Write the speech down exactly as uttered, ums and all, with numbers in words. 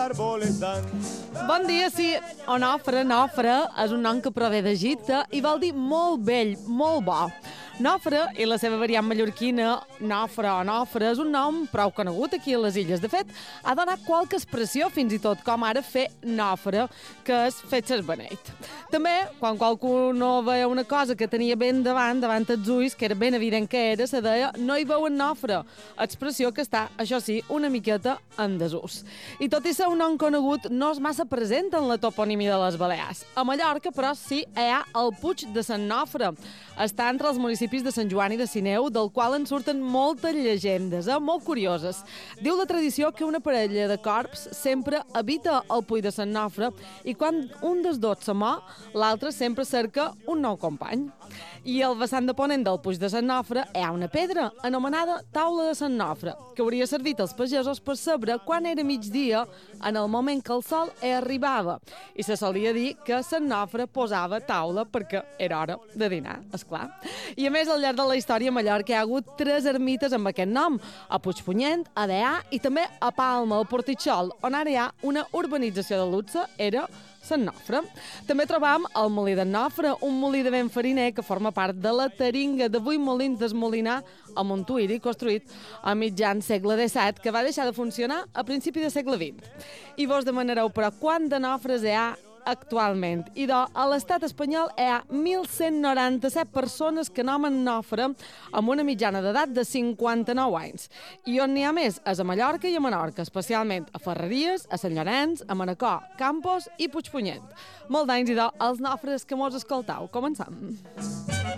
árboles dan. Bon dia, sí. Onofre, Nofre, és un nom que prové d'Egipte i vol dir molt vell, molt bo. Nofre i la seva variant mallorquina, Nofre o Nofre, és un nom prou conegut aquí a les illes. De fet, ha donat qualque expressió, fins i tot, com ara fer Nofre, que és fer-se's beneit. També, quan qualcú no veia una cosa que tenia ben davant, davant els ulls, que era ben evident que era, se deia no hi veuen Nofre, expressió que està, això sí, una miqueta en desús. I tot i ser un nom conegut, no és massa present en la toponímia de les Balears. A Mallorca, però, sí hi ha el Puig de Sant Nofre. Està entre els municipis de Sant Joan i de Sineu, del qual en surten moltes llegendes, eh? molt curioses. Diu la tradició que una parella de corps sempre habita al Puig de Sant Nofre i quan un dels dos se mor, l'altre sempre cerca un nou company. I al vessant de ponent del Puig de Sant Nofre hi ha una pedra anomenada Taula de Sant Nofre, que hauria servit als pagesos per saber quan era migdia en el moment que el sol hi arribava. I se solia dir que Sant Nofre posava taula perquè era hora de dinar, esclar. I a més, al llarg de la història a Mallorca hi ha hagut tres ermites amb aquest nom, a Puigpunyent, a Deià i també a Palma, al Portitxol, on ara hi ha una urbanització de luxe, era Sant Nofre. També trobam el Molí d'en Nofre, un molí de vent fariner que forma part de la taringa de vuit molins d'Esmolinar a Montuïri, construït a mitjan segle disset, que va deixar de funcionar a principi del segle vint. I vos demanareu, però, quant de nofres hi ha actualment? I de, a l'estat espanyol hi ha mil cent noranta-set persones que nomen Nofre amb una mitjana d'edat de cinquanta-nou anys. I on n'hi ha més és a Mallorca i a Menorca, especialment a Ferreries, a Sant Llorenç, a Manacor, Campos i Puigpunyent. Molt d'anys i de els nofres que mos escoltau. Començam.